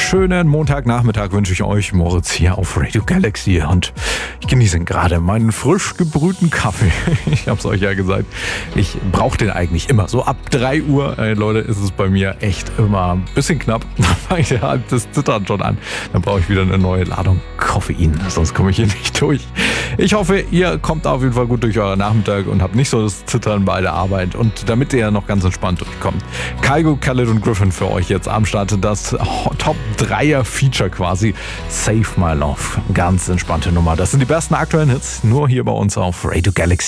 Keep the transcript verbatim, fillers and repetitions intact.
schönen Montagnachmittag wünsche ich euch. Moritz hier auf Radio Galaxy und ich genieße gerade meinen frisch gebrühten Kaffee. Ich habe es euch ja gesagt, ich brauche den eigentlich immer. So ab drei Uhr, ey, Leute, ist es bei mir echt immer ein bisschen knapp. Das zittert schon an. Dann brauche ich wieder eine neue Ladung Koffein, sonst komme ich hier nicht durch. Ich hoffe, ihr kommt auf jeden Fall gut durch euren Nachmittag und habt nicht so das Zittern bei der Arbeit. Und damit ihr noch ganz entspannt durchkommt, Kygo, Khaled und Griffin für euch jetzt am Start. Das Top-Dreier-Feature quasi. Save My Love. Ganz entspannte Nummer. Das sind die besten aktuellen Hits, nur hier bei uns auf Radio Galaxy.